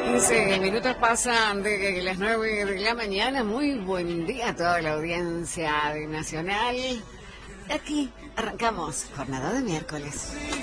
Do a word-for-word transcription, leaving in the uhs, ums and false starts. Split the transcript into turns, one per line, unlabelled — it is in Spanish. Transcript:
quince minutos pasan de las nueve de la mañana. Muy buen día a toda la audiencia de Nacional. Aquí arrancamos jornada de miércoles.